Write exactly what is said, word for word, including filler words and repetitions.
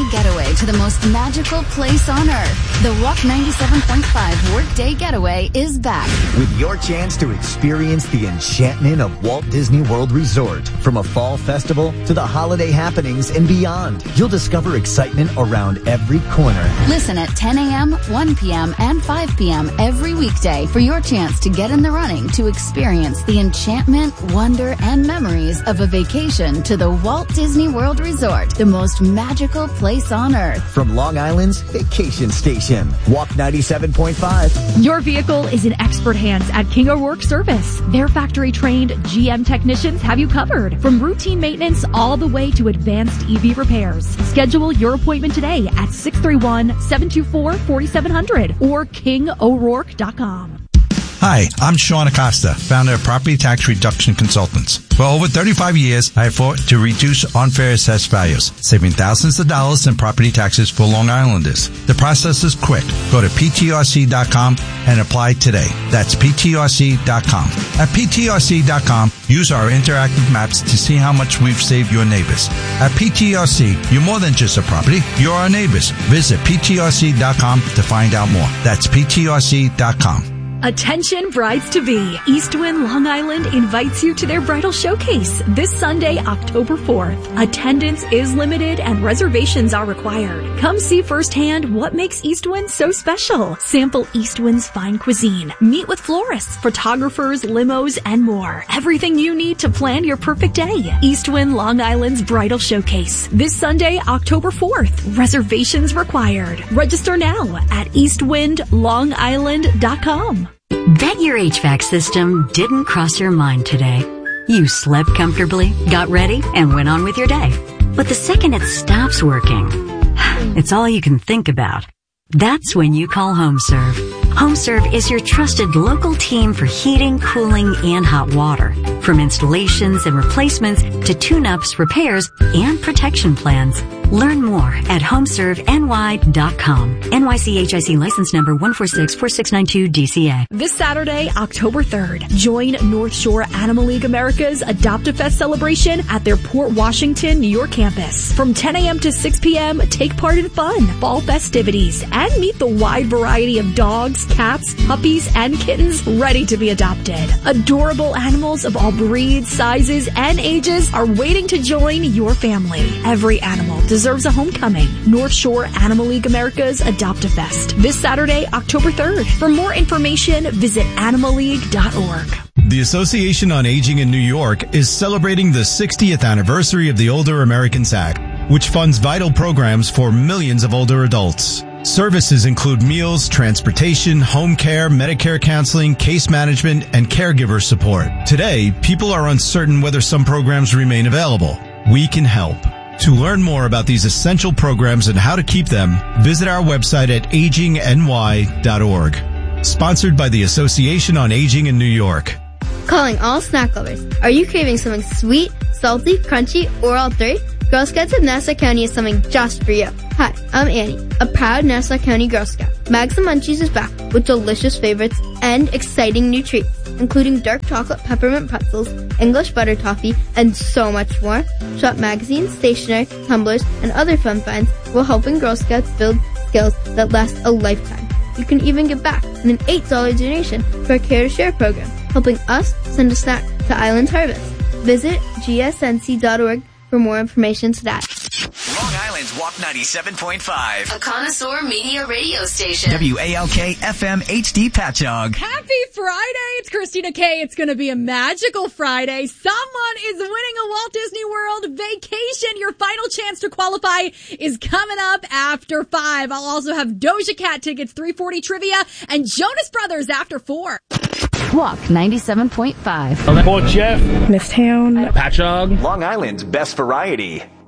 family getaway to the most magical place on earth. The Walk ninety-seven point five Workday Getaway is back. With your chance to experience the enchantment of Walt Disney World Resort. From a fall festival to the holiday happenings and beyond, you'll discover excitement around every corner. Listen at ten a.m., one p.m., and five p.m. every weekday for your chance to get in the running to experience the enchantment, wonder, and memories of a vacation to the Walt Disney World Resort, the most magical place on earth. From Long Island's vacation station, Walk ninety-seven point five. Your vehicle is in expert hands at King O'Rourke Service. Their factory-trained G M technicians have you covered. From routine maintenance all the way to advanced E V repairs. Schedule your appointment today at six three one, seven two four, four seven zero zero or king o'rourke dot com. Hi, I'm Sean Acosta, founder of Property Tax Reduction Consultants. For over thirty-five years, I have fought to reduce unfair assessed values, saving thousands of dollars in property taxes for Long Islanders. The process is quick. Go to P T R C dot com and apply today. That's P T R C dot com. At P T R C dot com, use our interactive maps to see how much we've saved your neighbors. At P T R C, you're more than just a property, you're our neighbors. Visit P T R C dot com to find out more. That's P T R C dot com. Attention brides-to-be. Eastwind Long Island invites you to their bridal showcase this Sunday, October fourth. Attendance is limited and reservations are required. Come see firsthand what makes Eastwind so special. Sample Eastwind's fine cuisine. Meet with florists, photographers, limos, and more. Everything you need to plan your perfect day. Eastwind Long Island's bridal showcase this Sunday, October fourth. Reservations required. Register now at eastwind long island dot com. Bet your H V A C system didn't cross your mind today. You slept comfortably, got ready, and went on with your day. But the second it stops working, it's all you can think about. That's when you call HomeServe. HomeServe is your trusted local team for heating, cooling, and hot water. From installations and replacements to tune-ups, repairs, and protection plans. Learn more at home serve N Y dot com. N Y C H I C license number one four six four six nine two D C A. This Saturday, October third, join North Shore Animal League America's Adopt-A-Fest celebration at their Port Washington, New York campus. From ten a.m. to six p.m., take part in fun, fall festivities, and meet the wide variety of dogs, cats, puppies, and kittens ready to be adopted. Adorable animals of all breeds, sizes, and ages are waiting to join your family. Every animal deserves a homecoming. North Shore Animal League America's Adopt-A-Fest this Saturday, October third. For more information, visit animal league dot org. The Association on Aging in New York is celebrating the sixtieth anniversary of the Older Americans Act, which funds vital programs for millions of older adults. Services include meals, transportation, home care, Medicare counseling, case management, and caregiver support. Today, people are uncertain whether some programs remain available. We can help. To learn more about these essential programs and how to keep them, visit our website at aging N Y dot org. Sponsored by the Association on Aging in New York. Calling all snack lovers. Are you craving something sweet, salty, crunchy, or all three? Girl Scouts of Nassau County is something just for you. Hi, I'm Annie, a proud Nassau County Girl Scout. Mags and Munchies is back with delicious favorites and exciting new treats, including dark chocolate peppermint pretzels, English butter toffee, and so much more. Shop magazines, stationery, tumblers, and other fun finds while helping Girl Scouts build skills that last a lifetime. You can even give back in an eight dollars donation to our Care to Share program, helping us send a snack to Island Harvest. Visit G S N C dot org for more information today. Long Island's Walk ninety-seven point five. A connoisseur media radio station. W A L K F M H D Patchogue. Happy Friday. It's Christina K. It's going to be a magical Friday. Someone is winning a Walt Disney World vacation. Your final chance to qualify is coming up after five. I'll also have Doja Cat tickets, three forty trivia, and Jonas Brothers after four. Walk ninety-seven point five. Port Jeff. Miss Town. Patchogue. Long Island's best variety.